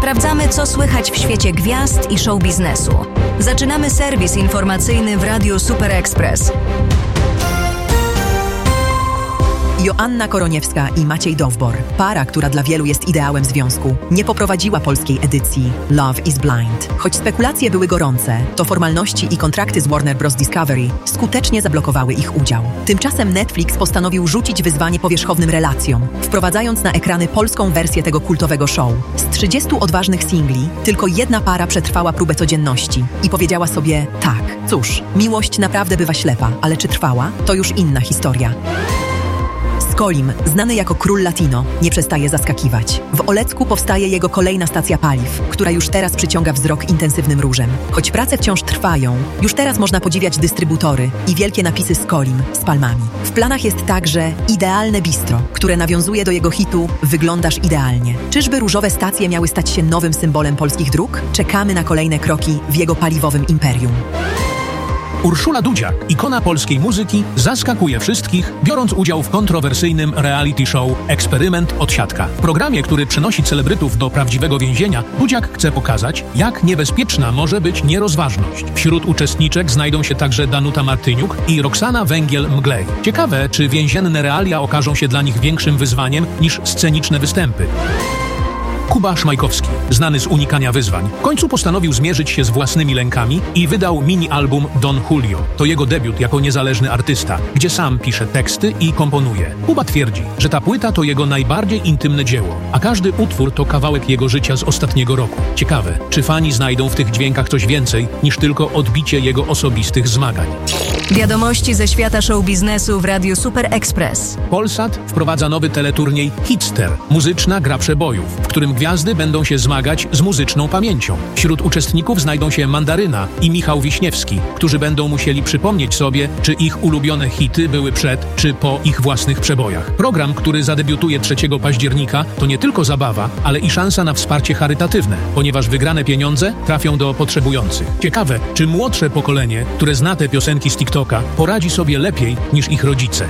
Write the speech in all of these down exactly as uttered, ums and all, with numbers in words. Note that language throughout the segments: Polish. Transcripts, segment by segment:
Sprawdzamy, co słychać w świecie gwiazd i show biznesu. Zaczynamy serwis informacyjny w Radiu Super Express. Joanna Koroniewska i Maciej Dowbor, para, która dla wielu jest ideałem związku, nie poprowadziła polskiej edycji Love is Blind. Choć spekulacje były gorące, to formalności i kontrakty z Warner Bros. Discovery skutecznie zablokowały ich udział. Tymczasem Netflix postanowił rzucić wyzwanie powierzchownym relacjom, wprowadzając na ekrany polską wersję tego kultowego show. Z trzydziestu odważnych singli tylko jedna para przetrwała próbę codzienności i powiedziała sobie tak. Cóż, miłość naprawdę bywa ślepa, ale czy trwała? To już inna historia. Skolim, znany jako król latino, nie przestaje zaskakiwać. W Olecku powstaje jego kolejna stacja paliw, która już teraz przyciąga wzrok intensywnym różem. Choć prace wciąż trwają, już teraz można podziwiać dystrybutory i wielkie napisy Skolim z palmami. W planach jest także idealne bistro, które nawiązuje do jego hitu Wyglądasz idealnie. Czyżby różowe stacje miały stać się nowym symbolem polskich dróg? Czekamy na kolejne kroki w jego paliwowym imperium. Urszula Dudziak, ikona polskiej muzyki, zaskakuje wszystkich, biorąc udział w kontrowersyjnym reality show Eksperyment Odsiadka. W programie, który przenosi celebrytów do prawdziwego więzienia, Dudziak chce pokazać, jak niebezpieczna może być nierozważność. Wśród uczestniczek znajdą się także Danuta Martyniuk i Roxana Węgiel-Mglej. Ciekawe, czy więzienne realia okażą się dla nich większym wyzwaniem niż sceniczne występy. Kuba Szmajkowski, znany z unikania wyzwań, w końcu postanowił zmierzyć się z własnymi lękami i wydał mini-album Don Julio. To jego debiut jako niezależny artysta, gdzie sam pisze teksty i komponuje. Kuba twierdzi, że ta płyta to jego najbardziej intymne dzieło, a każdy utwór to kawałek jego życia z ostatniego roku. Ciekawe, czy fani znajdą w tych dźwiękach coś więcej niż tylko odbicie jego osobistych zmagań. Wiadomości ze świata show biznesu w Radiu Super Express. Polsat wprowadza nowy teleturniej Hitster, muzyczna gra przebojów, w którym gwiazdy będą się zmagać z muzyczną pamięcią. Wśród uczestników znajdą się Mandaryna i Michał Wiśniewski, którzy będą musieli przypomnieć sobie, czy ich ulubione hity były przed, czy po ich własnych przebojach. Program, który zadebiutuje trzeciego października, to nie tylko zabawa, ale i szansa na wsparcie charytatywne, ponieważ wygrane pieniądze trafią do potrzebujących. Ciekawe, czy młodsze pokolenie, które zna te piosenki z TikToka, poradzi sobie lepiej niż ich rodzice.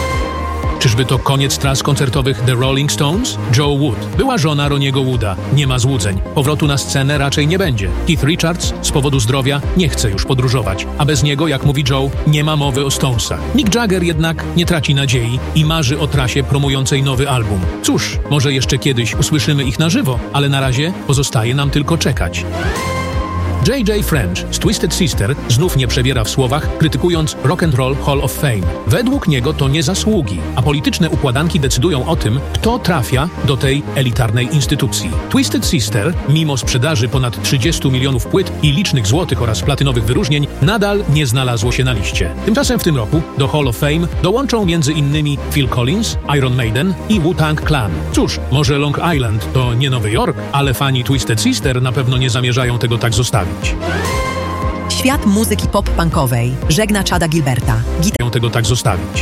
Czyżby to koniec tras koncertowych The Rolling Stones? Joe Wood, była żona Roniego Wooda, nie ma złudzeń. Powrotu na scenę raczej nie będzie. Keith Richards z powodu zdrowia nie chce już podróżować, a bez niego, jak mówi Joe, nie ma mowy o Stonesach. Mick Jagger jednak nie traci nadziei i marzy o trasie promującej nowy album. Cóż, może jeszcze kiedyś usłyszymy ich na żywo, ale na razie pozostaje nam tylko czekać. J J French z Twisted Sister znów nie przebiera w słowach, krytykując Rock and Roll Hall of Fame. Według niego to nie zasługi, a polityczne układanki decydują o tym, kto trafia do tej elitarnej instytucji. Twisted Sister, mimo sprzedaży ponad trzydziestu milionów płyt i licznych złotych oraz platynowych wyróżnień, nadal nie znalazło się na liście. Tymczasem w tym roku do Hall of Fame dołączą między innymi Phil Collins, Iron Maiden i Wu-Tang Clan. Cóż, może Long Island to nie Nowy Jork, ale fani Twisted Sister na pewno nie zamierzają tego tak zostawić. Świat muzyki pop-punkowej żegna Chada Gilberta. Git- tego tak zostawić.